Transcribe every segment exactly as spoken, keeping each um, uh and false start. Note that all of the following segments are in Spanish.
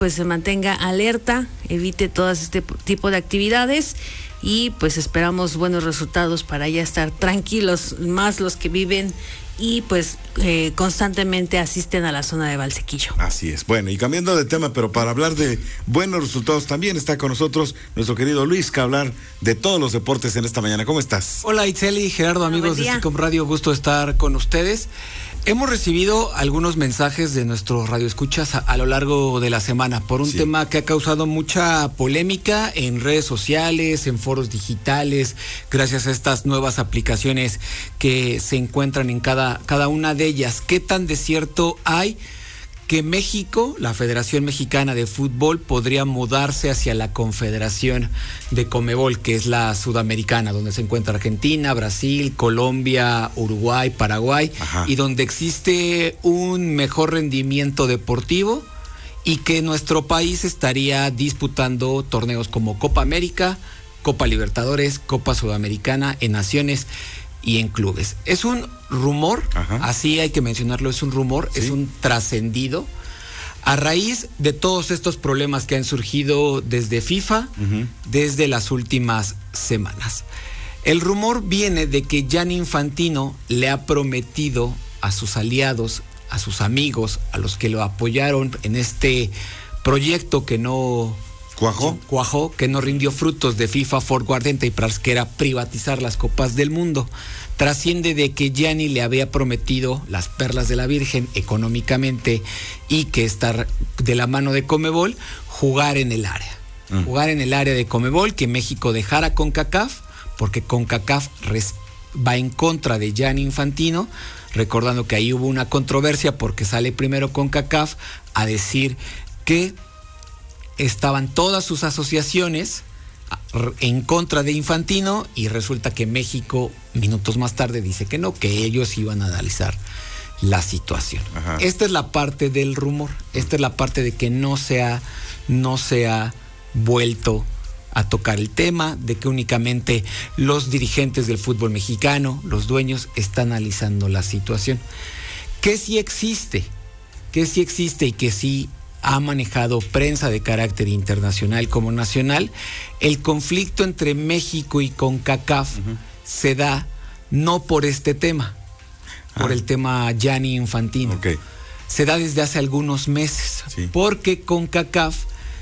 pues se mantenga alerta, evite todo este tipo de actividades y pues esperamos buenos resultados para ya estar tranquilos, más los que viven y pues eh, constantemente asisten a la zona de Valsequillo. Así es. Bueno, y cambiando de tema, pero para hablar de buenos resultados también está con nosotros nuestro querido Luis, que hablar de todos los deportes en esta mañana. ¿Cómo estás? Hola Itzeli, Gerardo, amigos de SICOM Radio, gusto estar con ustedes. Hemos recibido algunos mensajes de nuestros radioescuchas a, a lo largo de la semana por un sí. tema que ha causado mucha polémica en redes sociales, en foros digitales, gracias a estas nuevas aplicaciones que se encuentran en cada, cada una de ellas. ¿Qué tan de cierto hay que México, la Federación Mexicana de Fútbol, podría mudarse hacia la Confederación de Conmebol, que es la sudamericana, donde se encuentra Argentina, Brasil, Colombia, Uruguay, Paraguay, Ajá. y donde existe un mejor rendimiento deportivo y que nuestro país estaría disputando torneos como Copa América, Copa Libertadores, Copa Sudamericana en naciones y en clubes? Es un rumor, Ajá. así hay que mencionarlo, es un rumor, ¿Sí? es un trascendido a raíz de todos estos problemas que han surgido desde FIFA, uh-huh. desde las últimas semanas. El rumor viene de que Gianni Infantino le ha prometido a sus aliados, a sus amigos, a los que lo apoyaron en este proyecto que no ¿Cuajó? Cuajó, que no rindió frutos de FIFA Forward Enterprise, que era privatizar las copas del mundo. Trasciende de que Gianni le había prometido las perlas de la Virgen económicamente y que estar de la mano de Conmebol, jugar en el área. Mm. Jugar en el área de Conmebol, que México dejara CONCACAF, porque CONCACAF res, va en contra de Gianni Infantino, recordando que ahí hubo una controversia porque sale primero CONCACAF a decir que estaban todas sus asociaciones en contra de Infantino y resulta que México minutos más tarde dice que no, que ellos iban a analizar la situación. Ajá. Esta es la parte del rumor, esta es la parte de que no se ha, no se ha vuelto a tocar el tema, de que únicamente los dirigentes del fútbol mexicano, los dueños, están analizando la situación. Que sí existe, que sí existe y que sí ha manejado prensa de carácter internacional como nacional, el conflicto entre México y CONCACAF uh-huh. se da no por este tema, ah. por el tema Gianni Infantino. Okay. Se da desde hace algunos meses, sí. porque CONCACAF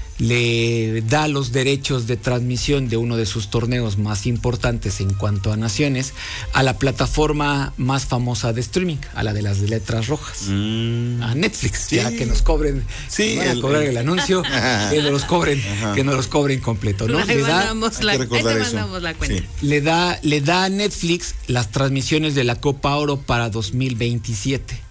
le da los derechos de transmisión de uno de sus torneos más importantes en cuanto a naciones a la plataforma más famosa de streaming, a la de las letras rojas, mm. a Netflix, sí. ya que nos cobren, sí, van a el, cobrar el, el anuncio, que nos los cobren, Ajá. que nos los cobren completo, ¿no? Le da, la, ahí te mandamos la cuenta. Sí. Le da, le da a Netflix las transmisiones de la Copa Oro para dos mil veintisiete.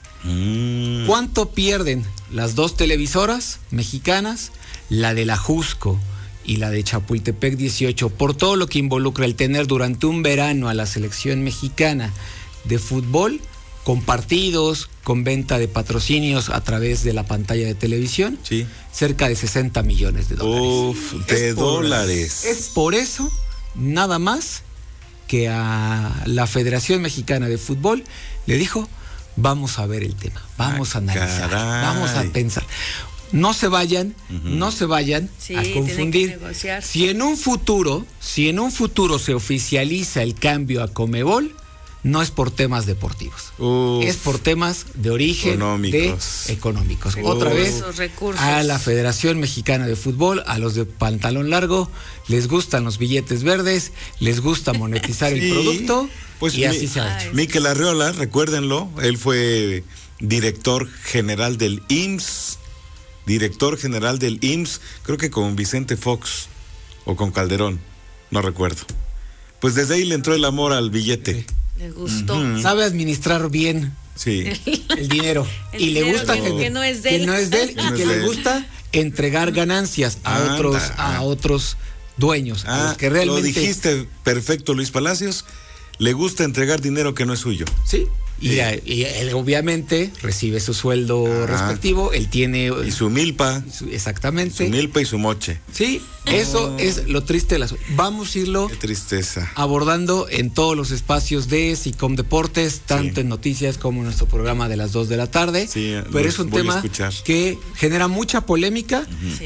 Mm. ¿Cuánto pierden las dos televisoras mexicanas? La de la Jusco y la de Chapultepec dieciocho, por todo lo que involucra el tener durante un verano a la selección mexicana de fútbol, con partidos, con venta de patrocinios a través de la pantalla de televisión, sí. cerca de sesenta millones de dólares. Uf, de es por, dólares. Es por eso, nada más, que a la Federación Mexicana de Fútbol le dijo, vamos a ver el tema, vamos ah, a analizar, caray. vamos a pensar. No se vayan, uh-huh. no se vayan sí, a confundir. Si en un futuro, si en un futuro se oficializa el cambio a Conmebol, no es por temas deportivos, Uf. es por temas de origen económicos. De económicos. Recursos, Otra vez recursos. A la Federación Mexicana de Fútbol, a los de pantalón largo, les gustan los billetes verdes, les gusta monetizar sí. el producto, pues y mi, así se ha hecho. Mikel Arriola, recuérdenlo, él fue director general del I M S S. Director general del I M S S, creo que con Vicente Fox o con Calderón, no recuerdo. Pues desde ahí le entró el amor al billete. Le gustó. Uh-huh. Sabe administrar bien sí. el dinero. El y dinero le gusta que, que, que no es de él, que no es de él no y que le gusta entregar ganancias a Anda. otros a otros dueños, ah, a los que realmente. Lo dijiste perfecto, Luis Palacios. Le gusta entregar dinero que no es suyo. Sí. Y, sí. y él obviamente recibe su sueldo Ajá. respectivo, él tiene... Y su milpa. Su, exactamente. Su milpa y su moche. Sí, oh. eso es lo triste de las... Vamos a irlo... Qué tristeza. Abordando en todos los espacios de SICOM Deportes, tanto sí. en noticias como en nuestro programa de las dos de la tarde. Sí, pero es un tema que genera mucha polémica. Uh-huh. sí.